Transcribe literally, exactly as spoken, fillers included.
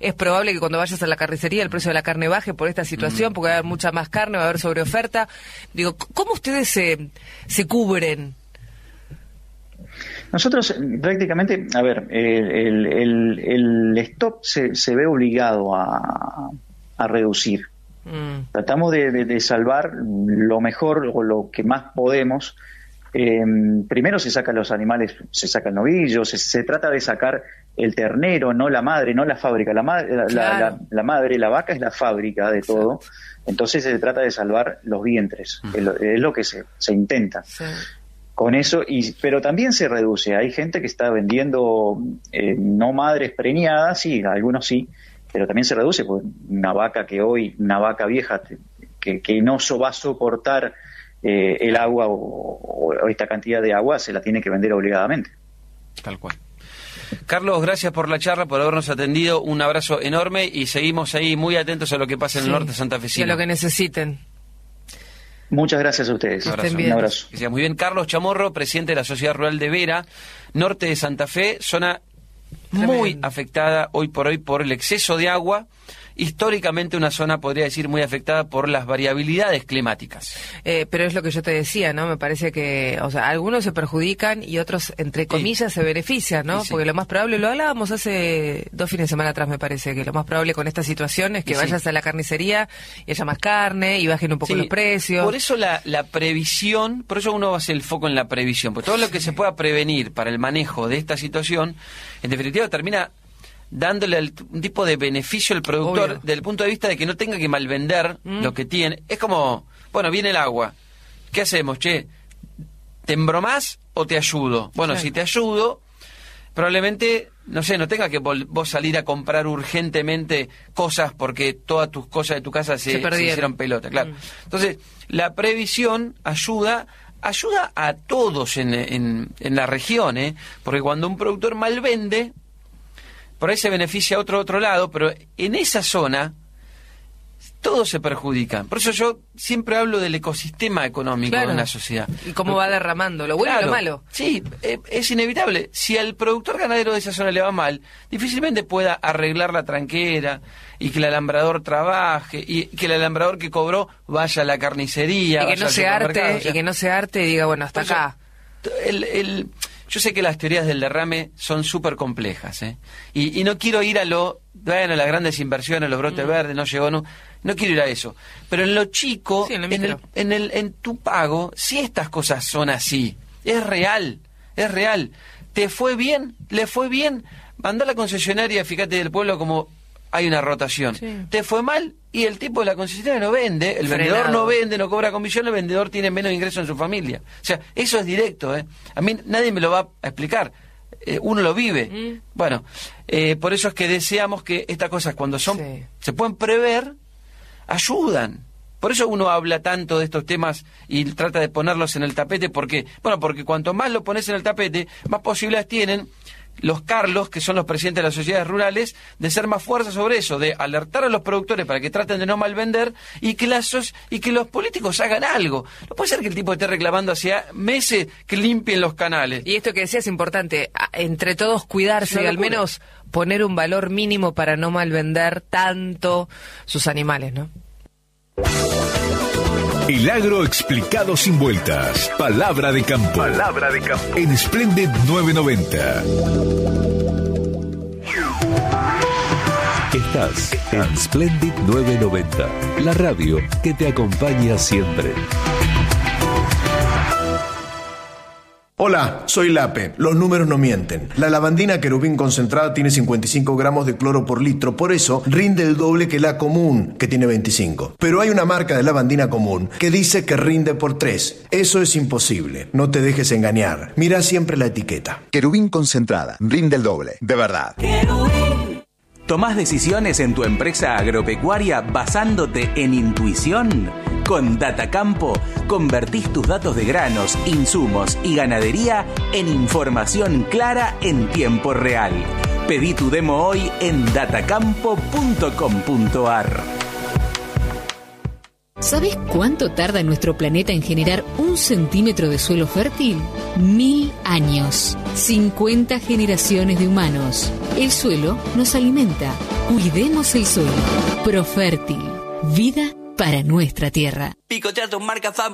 es probable que cuando vayas a la carnicería el precio de la carne baje por esta situación, mm. porque va a haber mucha más carne, va a haber sobreoferta. Digo, ¿cómo ustedes se, se cubren? Nosotros prácticamente, a ver, el, el, el stock se, se ve obligado a, a reducir. Mm. Tratamos de, de, de salvar lo mejor o lo que más podemos. Eh, primero se sacan los animales, se sacan novillos, se, se trata de sacar el ternero, no la madre, no la fábrica. La, madre, la, claro. la, la, la madre, la vaca es la fábrica de Exacto. todo. Entonces se trata de salvar los vientres, mm. es, lo, es lo que se, se intenta. Sí. Con eso, y pero también se reduce. Hay gente que está vendiendo eh, no madres preñadas, sí, algunos sí, pero también se reduce, porque una vaca que hoy, una vaca vieja que, que no so va a soportar eh, el agua o, o esta cantidad de agua, se la tiene que vender obligadamente. Tal cual. Carlos, gracias por la charla, por habernos atendido, un abrazo enorme y seguimos ahí muy atentos a lo que pasa en sí, el norte santafesino. Y a lo que necesiten. Muchas gracias a ustedes. Un abrazo. Un abrazo. Que sea muy bien. Carlos Chamorro, presidente de la Sociedad Rural de Vera, norte de Santa Fe, zona Tremendo. Muy afectada hoy por hoy por el exceso de agua. Históricamente una zona, podría decir, muy afectada por las variabilidades climáticas. Eh, pero es lo que yo te decía, ¿no? Me parece que, o sea, algunos se perjudican y otros, entre comillas, sí. se benefician, ¿no? Sí, sí. Porque lo más probable, lo hablábamos hace dos fines de semana atrás, me parece, que lo más probable con esta situación es que sí. vayas a la carnicería y haya más carne y bajen un poco sí. los precios. Por eso la, la previsión, por eso uno hace el foco en la previsión, porque todo lo que se pueda prevenir para el manejo de esta situación, en definitiva termina dándole el, un tipo de beneficio al productor Obvio. Desde el punto de vista de que no tenga que malvender mm. lo que tiene. Es como, bueno, viene el agua, ¿qué hacemos, che? ¿Te embromás o te ayudo? Bueno, sí. si te ayudo, probablemente, no sé, no tenga que vos salir a comprar urgentemente cosas porque todas tus cosas de tu casa se, se, se hicieron pelota, claro. Mm. Entonces, la previsión ayuda... ayuda a todos en, en, en la región, ¿eh? Porque cuando un productor malvende, por ahí se beneficia a otro otro lado, pero en esa zona todos se perjudican. Por eso yo siempre hablo del ecosistema económico claro. de una sociedad. Y cómo va derramando, lo bueno claro, y lo malo. Sí, eh, es inevitable. Si al productor ganadero de esa zona le va mal, difícilmente pueda arreglar la tranquera y que el alambrador trabaje y que el alambrador que cobró vaya a la carnicería. Y que no se arte, o sea, y que no se arte y diga, bueno, hasta eso, acá. El... el Yo sé que las teorías del derrame son súper complejas, ¿eh? Y, y no quiero ir a lo, bueno, las grandes inversiones, los brotes mm. verdes, no llegó, no, no quiero ir a eso. Pero en lo chico, sí, en, el en, el, en, el, en tu pago, si estas cosas son así, es real, es real. ¿Te fue bien? ¿Le fue bien? Mandá a la concesionaria, fíjate, del pueblo como hay una rotación. Sí. ¿Te fue mal? Y el tipo de la concesionaria no vende, el Frenado. vendedor no vende, no cobra comisión, el vendedor tiene menos ingreso en su familia. O sea, eso es directo, ¿eh? A mí nadie me lo va a explicar. Eh, uno lo vive. Mm. Bueno, eh, por eso es que deseamos que estas cosas, cuando son sí. se pueden prever, ayudan. Por eso uno habla tanto de estos temas y trata de ponerlos en el tapete, porque, bueno, porque cuanto más lo pones en el tapete, más posibilidades tienen los Carlos, que son los presidentes de las sociedades rurales, de ser más fuerza sobre eso, de alertar a los productores para que traten de no malvender y que, las, y que los políticos hagan algo. No puede ser que el tipo esté reclamando hacia meses que limpien los canales. Y esto que decía es importante, entre todos cuidarse y al menos poner un valor mínimo para no malvender tanto sus animales, ¿no? El agro explicado sin vueltas. Palabra de campo. Palabra de campo. En Splendid novecientos noventa. Estás en Splendid novecientos noventa, la radio que te acompaña siempre. Hola, soy Lape. Los números no mienten. La lavandina querubín concentrada tiene cincuenta y cinco gramos de cloro por litro, por eso rinde el doble que la común, que tiene veinticinco. Pero hay una marca de lavandina común que dice que rinde por tres. Eso es imposible. No te dejes engañar. Mira siempre la etiqueta. Querubín concentrada. Rinde el doble. De verdad. Querubín. ¿Tomás decisiones en tu empresa agropecuaria basándote en intuición? Con Datacampo, convertís tus datos de granos, insumos y ganadería en información clara en tiempo real. Pedí tu demo hoy en datacampo punto com punto ar. ¿Sabes cuánto tarda nuestro planeta en generar un centímetro de suelo fértil? Mil años. cincuenta generaciones de humanos. El suelo nos alimenta. Cuidemos el suelo. Profértil. Vida para nuestra tierra. Picotea tu marca Fab